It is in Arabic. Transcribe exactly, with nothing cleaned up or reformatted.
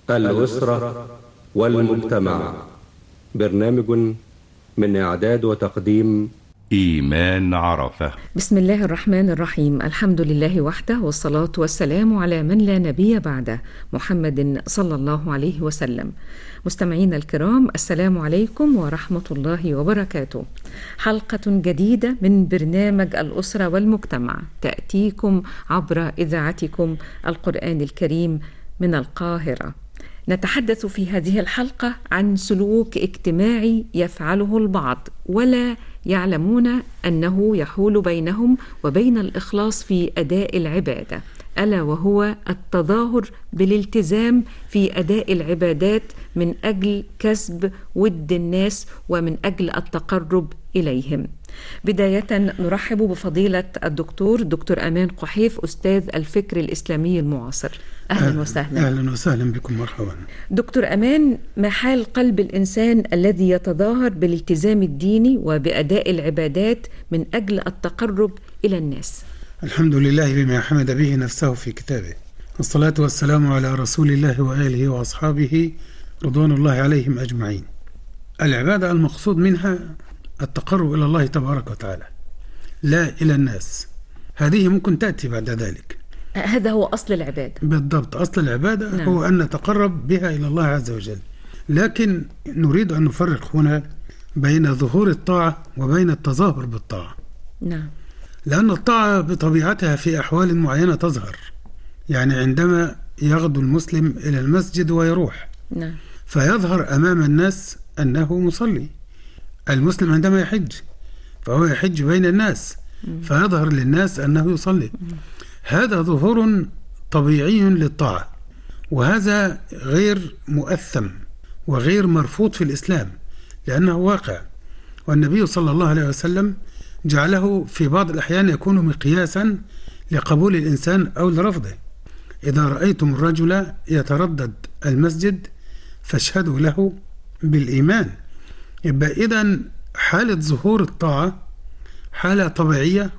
الأسرة والمجتمع، برنامج من إعداد وتقديم إيمان عرفة. بسم الله الرحمن الرحيم. الحمد لله وحده، والصلاة والسلام على من لا نبي بعده، محمد صلى الله عليه وسلم. مستمعينا الكرام، السلام عليكم ورحمة الله وبركاته. حلقة جديدة من برنامج الأسرة والمجتمع تأتيكم عبر إذاعتكم القرآن الكريم من القاهرة. نتحدث في هذه الحلقة عن سلوك اجتماعي يفعله البعض ولا يعلمون أنه يحول بينهم وبين الإخلاص في أداء العبادة، ألا وهو التظاهر بالالتزام في أداء العبادات من أجل كسب ود الناس ومن أجل التقرب إليهم. بداية نرحب بفضيلة الدكتور دكتور أمان قحيف، أستاذ الفكر الإسلامي المعاصر. أهلا, أهلا وسهلا. أهلا وسهلا بكم، مرحبا. دكتور أمان، ما حال قلب الإنسان الذي يتظاهر بالالتزام الديني وبأداء العبادات من أجل التقرب إلى الناس؟ الحمد لله بما حمد به نفسه في كتابه، والصلاة والسلام على رسول الله وآله وأصحابه رضوان الله عليهم أجمعين. العبادة المقصود منها التقرب إلى الله تبارك وتعالى، لا إلى الناس. هذه ممكن تأتي بعد ذلك. هذا هو أصل العبادة. بالضبط، أصل العبادة نعم. هو أن نتقرب بها إلى الله عز وجل. لكن نريد أن نفرق هنا بين ظهور الطاعة وبين التظاهر بالطاعة. نعم. لأن الطاعة بطبيعتها في أحوال معينة تظهر، يعني عندما يغدو المسلم إلى المسجد ويروح، نعم، فيظهر أمام الناس أنه مصلي. المسلم عندما يحج فهو يحج بين الناس، فيظهر للناس أنه يصلي. هذا ظهور طبيعي للطاعة، وهذا غير مؤثم وغير مرفوض في الإسلام لأنه واقع. والنبي صلى الله عليه وسلم جعله في بعض الأحيان يكون مقياسا لقبول الإنسان أو لرفضه. إذا رأيتم الرجل يتردد المسجد فاشهدوا له بالإيمان. يبقى إذن حالة ظهور الطاعة حالة طبيعية